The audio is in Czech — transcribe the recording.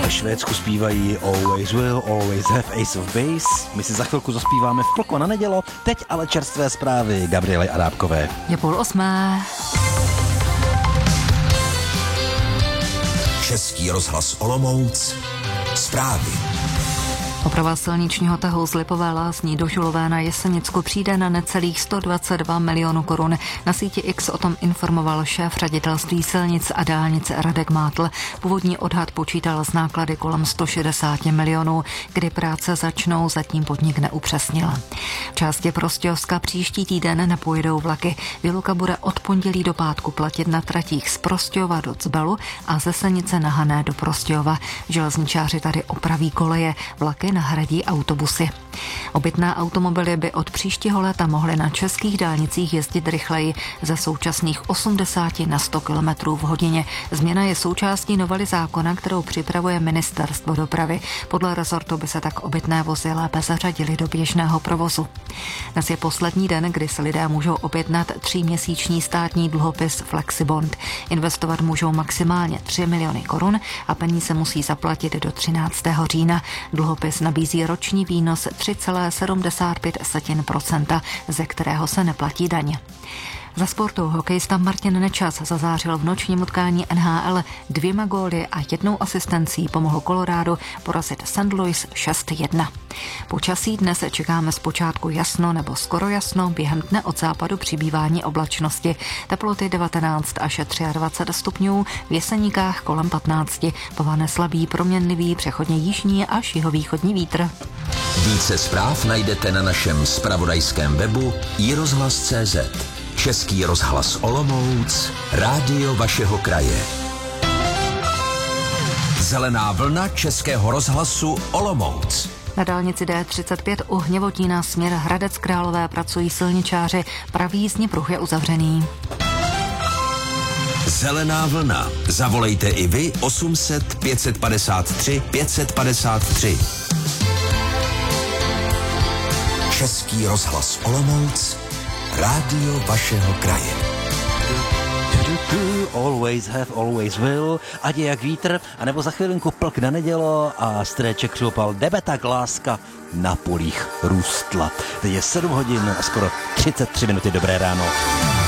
Ve Švédsku zpívají Always Will, Always Have, Ace of Base. My si za chvilku zaspíváme v Plko na nedělo. Teď ale čerstvé zprávy Gabriely Adápkové. Je 7:30. Český rozhlas Olomouc. Zprávy. Oprava silničního tahu z Lipové Lázní do Žulové na Jesenicku přijde na necelých 122 milionů korun. Na síti X o tom informoval šéf ředitelství silnic a dálnic Radek Mátl. Původní odhad počítal z náklady kolem 160 milionů. Kdy práce začnou, zatím podnik neupřesnil. V části Prostějovska příští týden nepojedou vlaky. Výluka bude od pondělí do pátku platit na tratích z Prostějova do Cbelu a ze Senice na Hané do Prostějova. Železničáři tady opraví koleje, vlaky nahradí autobusy. Obytné automobily by od příštího léta mohly na českých dálnicích jezdit rychleji ze současných 80 na 100 km v hodině. Změna je součástí novely zákona, kterou připravuje Ministerstvo dopravy. Podle rezortu by se tak obytné vozy lépe zařadily do běžného provozu. Dnes je poslední den, kdy se lidé můžou objednat 3měsíční státní dluhopis Flexibond. Investovat můžou maximálně 3 miliony korun a peníze musí zaplatit do 13. října. Dluhopis nabízí roční výnos 3,75%, ze kterého se neplatí daň. Za sportu hokejista Martin Nečas zazářil v nočním utkání NHL 2 góly a 1 asistencí, pomohl Colorado porazit St. Louis 6-1. Počasí dnes čekáme zpočátku jasno nebo skoro jasno, během dne od západu přibývání oblačnosti. Teploty 19 až 23 stupňů, v Jeseníkách kolem 15, povane slabý proměnlivý přechodně jižní až jihovýchodní vítr. Více zpráv najdete na našem zpravodajském webu iRozhlas.cz. Český rozhlas Olomouc, rádio vašeho kraje. Zelená vlna Českého rozhlasu Olomouc. Na dálnici D35 u Hněvotína směr Hradec Králové pracují silničáři, pravý jízdní pruh je uzavřený. Zelená vlna. Zavolejte i vy 800 553 553. Český rozhlas Olomouc, rádio vašeho kraje. Always have, always will. Ať je jak vítr, anebo za chvilinku Plk na nedělo a Stréček Křupal, nebe tak láska na polích růstla. Teď je 7 hodin a skoro 33 minuty, dobré ráno.